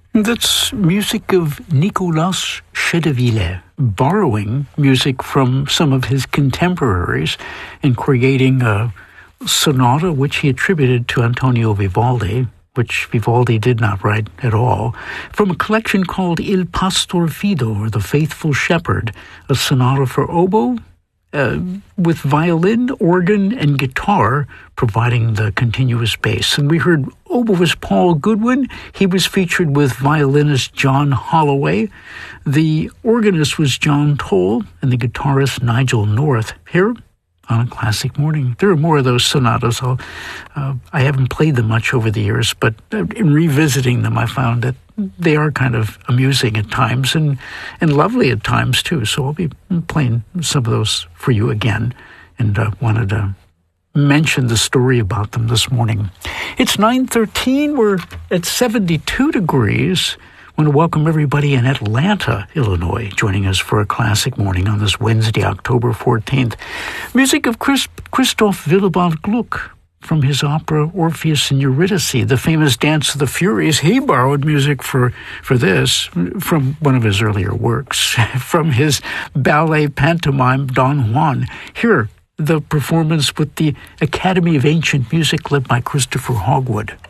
That's music of Nicolas Chedeville, borrowing music from some of his contemporaries and creating a sonata which he attributed to Antonio Vivaldi, which Vivaldi did not write at all, from a collection called Il Pastor Fido, or The Faithful Shepherd, a sonata for oboe, with violin, organ, and guitar providing the continuous bass. And we heard oboist Paul Goodwin. He was featured with violinist John Holloway. The organist was John Toll, and the guitarist Nigel North. Here on A Classic Morning. There are more of those sonatas. I haven't played them much over the years, but in revisiting them, I found that they are kind of amusing at times and lovely at times, too. So I'll be playing some of those for you again, and wanted to mention the story about them this morning. It's 9:13. We're at 72 degrees. I want to welcome everybody in Atlanta, Illinois, joining us for A Classic Morning on this Wednesday, October 14th. Music of Christoph Willibald Gluck from his opera Orpheus and Eurydice, the famous Dance of the Furies. He borrowed music for this from one of his earlier works, from his ballet pantomime Don Juan. Here, the performance with the Academy of Ancient Music led by Christopher Hogwood.